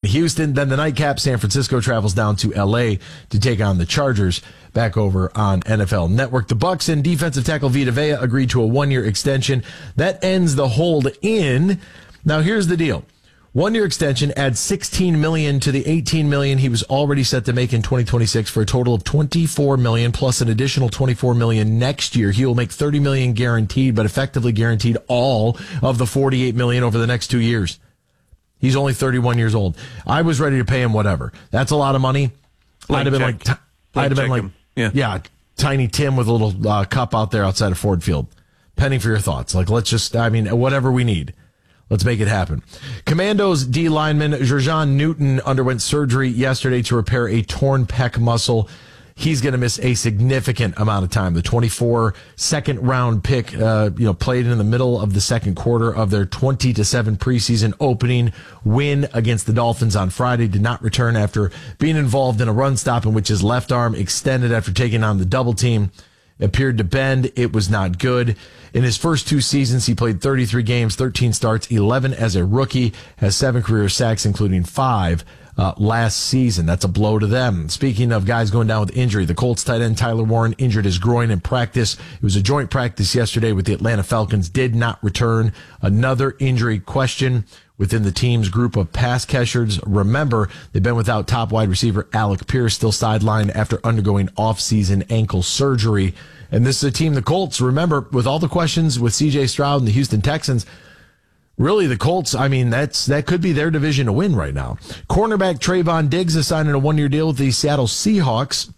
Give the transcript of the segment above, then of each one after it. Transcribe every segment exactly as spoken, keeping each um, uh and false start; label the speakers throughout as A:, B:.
A: Houston. Then the nightcap, San Francisco travels down to L A to take on the Chargers back over on N F L Network. The Bucs and defensive tackle Vita Vea agreed to a one-year extension. That ends the hold in. Now, here's the deal. One-year extension adds sixteen million dollars to the eighteen million dollars he was already set to make in twenty twenty-six for a total of twenty-four million dollars plus an additional twenty-four million dollars next year. He will make thirty million dollars guaranteed, but effectively guaranteed all of the forty-eight million dollars over the next two years. He's only thirty-one years old. I was ready to pay him whatever. That's a lot of money.
B: Like
A: I'd have been
B: check.
A: like, t- I'd have been like,
B: yeah.
A: yeah, Tiny Tim with a little uh, cup out there outside of Ford Field. Penny for your thoughts. Like, let's just, I mean, whatever we need. Let's make it happen. Commandos D lineman Jerjan Newton underwent surgery yesterday to repair a torn pec muscle. He's going to miss a significant amount of time. The twenty-four second round pick, uh, you know, played in the middle of the second quarter of their twenty to seven preseason opening win against the Dolphins on Friday. Did not return after being involved in a run stop in which his left arm extended after taking on the double team. Appeared to bend. It was not good. In his first two seasons, he played thirty-three games, thirteen starts, eleven as a rookie, has seven career sacks, including five uh, last season. That's a blow to them. Speaking of guys going down with injury, the Colts tight end Tyler Warren injured his groin in practice. It was a joint practice yesterday with the Atlanta Falcons, did not return. Another injury question within the team's group of pass catchers. Remember, they've been without top wide receiver Alec Pierce, still sidelined after undergoing off-season ankle surgery. And this is a team, the Colts, remember, with all the questions with C J Stroud and the Houston Texans, really the Colts, I mean, that's that could be their division to win right now. Cornerback Trayvon Diggs is signing a one-year deal with the Seattle Seahawks.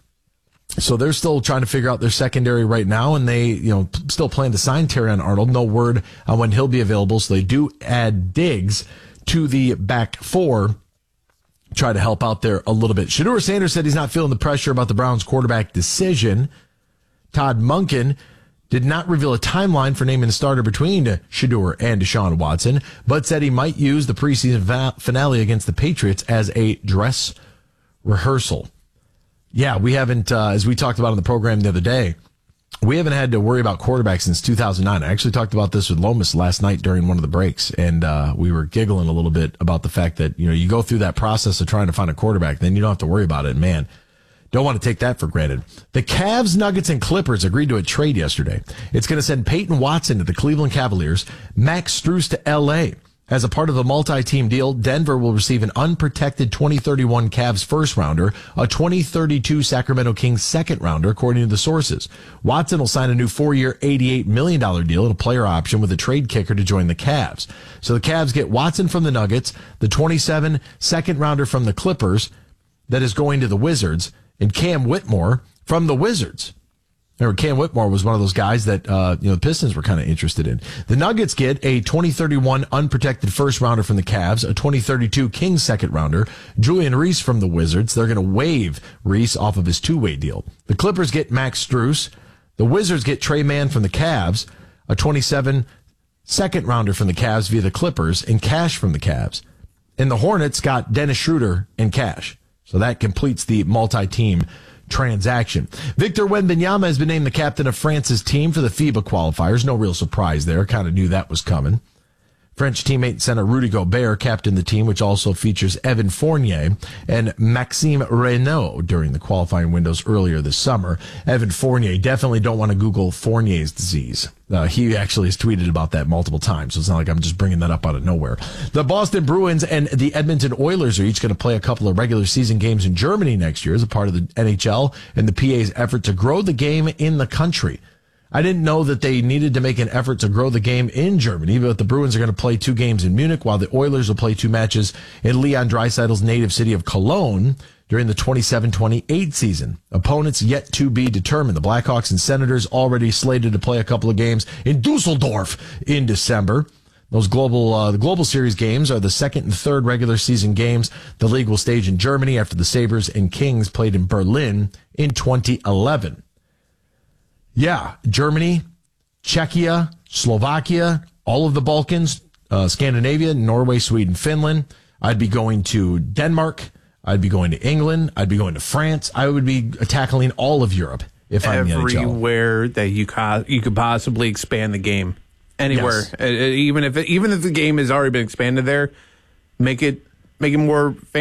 A: So they're still trying to figure out their secondary right now, and they, you know, still plan to sign Terrion Arnold. No word on when he'll be available, so they do add Diggs to the back four. Try to help out there a little bit. Shedeur Sanders said he's not feeling the pressure about the Browns' quarterback decision. Todd Monken did not reveal a timeline for naming a starter between Shedeur and Deshaun Watson, but said he might use the preseason va- finale against the Patriots as a dress rehearsal. Yeah, we haven't, uh, as we talked about on the program the other day, we haven't had to worry about quarterbacks since two thousand nine. I actually talked about this with Lomas last night during one of the breaks, and uh, we were giggling a little bit about the fact that, you know, you go through that process of trying to find a quarterback, then you don't have to worry about it. Man, don't want to take that for granted. The Cavs, Nuggets, and Clippers agreed to a trade yesterday. It's going to send Peyton Watson to the Cleveland Cavaliers, Max Strus to L A. As a part of the multi-team deal, Denver will receive an unprotected twenty thirty-one Cavs first-rounder, a twenty thirty-two Sacramento Kings second-rounder, according to the sources. Watson will sign a new four-year, eighty-eight million dollars deal and a player option with a trade kicker to join the Cavs. So the Cavs get Watson from the Nuggets, the twenty-seven second-rounder from the Clippers that is going to the Wizards, and Cam Whitmore from the Wizards. Remember, Cam Whitmore was one of those guys that, uh, you know, the Pistons were kind of interested in. The Nuggets get a twenty thirty-one unprotected first rounder from the Cavs, a twenty thirty-two Kings second rounder, Julian Reese from the Wizards. They're going to waive Reese off of his two-way deal. The Clippers get Max Strus. The Wizards get Trey Mann from the Cavs, a twenty-seven second rounder from the Cavs via the Clippers, and cash from the Cavs. And the Hornets got Dennis Schroeder and cash. So that completes the multi-team transaction. Victor Wembanyama has been named the captain of France's team for the FIBA qualifiers. No real surprise there. Kind of knew that was coming. French teammate center Rudy Gobert captained the team, which also features Evan Fournier and Maxime Reynaud during the qualifying windows earlier this summer. Evan Fournier, definitely don't want to Google Fournier's disease. Uh, he actually has tweeted about that multiple times, so it's not like I'm just bringing that up out of nowhere. The Boston Bruins and the Edmonton Oilers are each going to play a couple of regular season games in Germany next year as a part of the N H L and the P A's effort to grow the game in the country. I didn't know that they needed to make an effort to grow the game in Germany, but the Bruins are going to play two games in Munich, while the Oilers will play two matches in Leon Draisaitl's native city of Cologne during the twenty-seven twenty-eight season. Opponents yet to be determined. The Blackhawks and Senators already slated to play a couple of games in Dusseldorf in December. Those global, uh, the Global Series games are the second and third regular season games the league will stage in Germany after the Sabres and Kings played in Berlin in twenty eleven. Yeah, Germany, Czechia, Slovakia, all of the Balkans, uh, Scandinavia, Norway, Sweden, Finland. I'd be going to Denmark. I'd be going to England. I'd be going to France. I would be tackling all of Europe if I'm in the N H L.
B: Everywhere that you co- you could possibly expand the game, anywhere,
A: Yes.
B: uh, even if it, even if the game has already been expanded there, make it make it more.